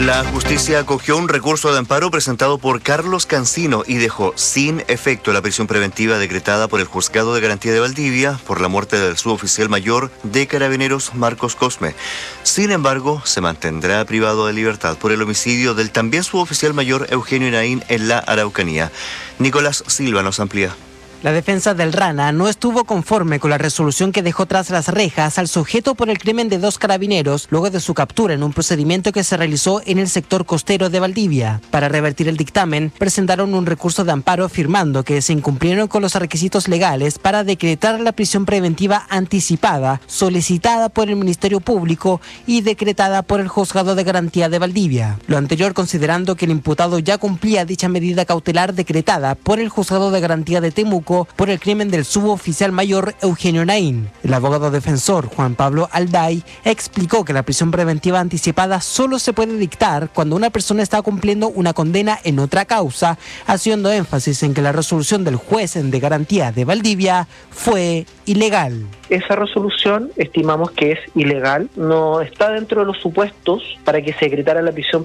La justicia acogió un recurso de amparo presentado por Carlos Cancino y dejó sin efecto la prisión preventiva decretada por el Juzgado de Garantía de Valdivia por la muerte del suboficial mayor de Carabineros Marcos Cosme. Sin embargo, se mantendrá privado de libertad por el homicidio del también suboficial mayor Eugenio Naín en la Araucanía. Nicolás Silva nos amplía. La defensa del Rana no estuvo conforme con la resolución que dejó tras las rejas al sujeto por el crimen de 2 carabineros luego de su captura en un procedimiento que se realizó en el sector costero de Valdivia. Para revertir el dictamen, presentaron un recurso de amparo afirmando que se incumplieron con los requisitos legales para decretar la prisión preventiva anticipada solicitada por el Ministerio Público y decretada por el Juzgado de Garantía de Valdivia. Lo anterior considerando que el imputado ya cumplía dicha medida cautelar decretada por el Juzgado de Garantía de Temuco por el crimen del suboficial mayor Eugenio Naín. El abogado defensor Juan Pablo Alday explicó que la prisión preventiva anticipada solo se puede dictar cuando una persona está cumpliendo una condena en otra causa, haciendo énfasis en que la resolución del juez de Garantía de Valdivia fue ilegal. Esa resolución estimamos que es ilegal, no está dentro de los supuestos para que se decretara la prisión